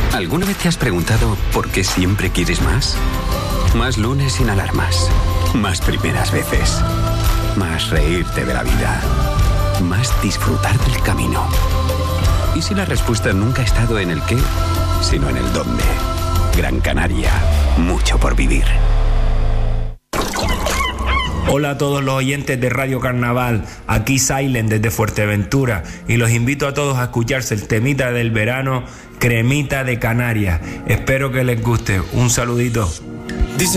¿Alguna vez te has preguntado por qué siempre quieres más? Más lunes sin alarmas. Más primeras veces. Más reírte de la vida. Más disfrutar del camino. ¿Y si la respuesta nunca ha estado en el qué, sino en el dónde? Gran Canaria. Mucho por vivir. Hola a todos los oyentes de Radio Carnaval, aquí Silent desde Fuerteventura y los invito a todos a escucharse el temita del verano, Cremita de Canarias. Espero que les guste. Un saludito.